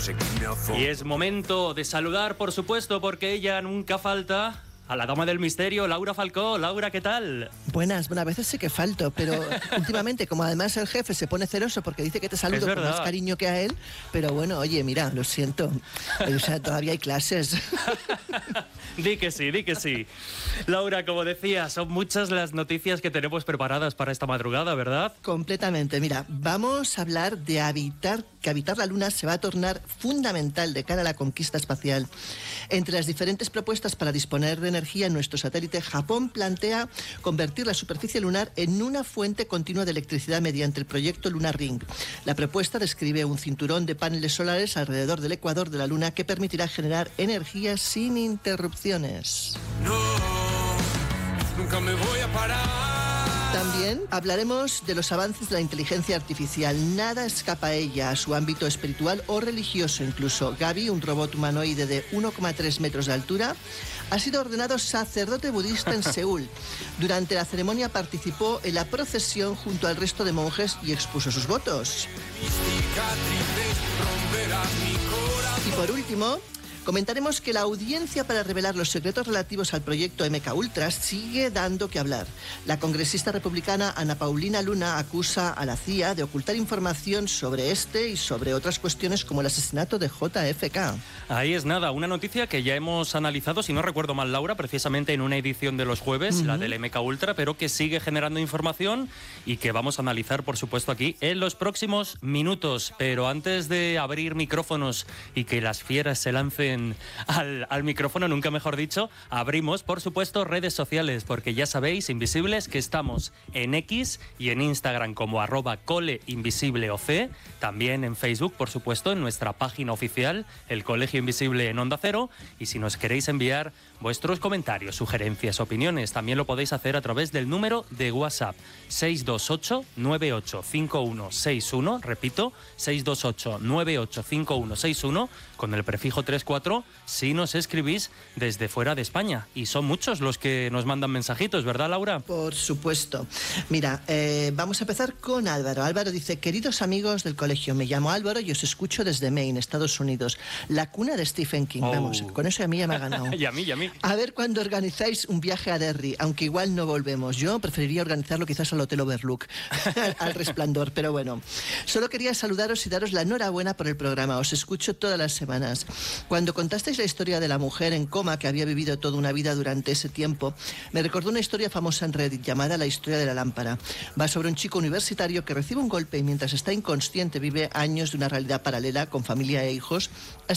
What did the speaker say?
Y es momento de saludar, por supuesto, porque ella nunca falta, a la dama del misterio, Laura Falcó. Laura, ¿qué tal? Buenas, a veces sí que falto, pero últimamente, como además el jefe se pone celoso porque dice que te saludo con más cariño que a él, pero bueno, oye, mira, lo siento, o sea, todavía hay clases. Di que sí, di que sí. Laura, como decía, son muchas las noticias que tenemos preparadas para esta madrugada, ¿verdad? Completamente. Mira, vamos a hablar de que habitar la Luna se va a tornar fundamental de cara a la conquista espacial. Entre las diferentes propuestas para disponer de energía en nuestro satélite, Japón plantea convertir la superficie lunar en una fuente continua de electricidad mediante el proyecto Lunar Ring. La propuesta describe un cinturón de paneles solares alrededor del ecuador de la Luna que permitirá generar energía sin interrupciones. No, nunca me voy a parar. También hablaremos de los avances de la inteligencia artificial. Nada escapa a ella, a su ámbito espiritual o religioso incluso. Gaby, un robot humanoide de 1,3 metros de altura, ha sido ordenado sacerdote budista en Seúl. Durante la ceremonia participó en la procesión junto al resto de monjes y expuso sus votos. Y por último, comentaremos que la audiencia para revelar los secretos relativos al proyecto MKUltra sigue dando que hablar. La congresista republicana Ana Paulina Luna acusa a la CIA de ocultar información sobre este y sobre otras cuestiones como el asesinato de JFK. Ahí es nada, una noticia que ya hemos analizado, si no recuerdo mal, Laura, precisamente en una edición de los jueves, la del MKUltra, pero que sigue generando información y que vamos a analizar, por supuesto, aquí en los próximos minutos. Pero antes de abrir micrófonos y que las fieras se lancen al micrófono, nunca mejor dicho, abrimos, por supuesto, redes sociales, porque ya sabéis, invisibles, que estamos en X y en Instagram como @coleinvisibleoc, también en Facebook, por supuesto, en nuestra página oficial, el Colegio Invisible en Onda Cero, y si nos queréis enviar vuestros comentarios, sugerencias, opiniones, también lo podéis hacer a través del número de WhatsApp 628-985161, repito, 628-985161, con el prefijo 34, si nos escribís desde fuera de España. Y son muchos los que nos mandan mensajitos, ¿verdad, Laura? Por supuesto. Mira, vamos a empezar con Álvaro. Álvaro dice: queridos amigos del colegio, me llamo Álvaro y os escucho desde Maine, Estados Unidos, la cuna de Stephen King. Vamos, con eso a mí ya me ha ganado. y a mí. A ver cuándo organizáis un viaje a Derry, aunque igual no volvemos. Yo preferiría organizarlo quizás al Hotel Overlook, al Resplandor, pero bueno. Solo quería saludaros y daros la enhorabuena por el programa. Os escucho todas las semanas. Cuando contasteis la historia de la mujer en coma que había vivido toda una vida durante ese tiempo, me recordó una historia famosa en Reddit llamada La historia de la lámpara. Va sobre un chico universitario que recibe un golpe y mientras está inconsciente vive años de una realidad paralela con familia e hijos, hasta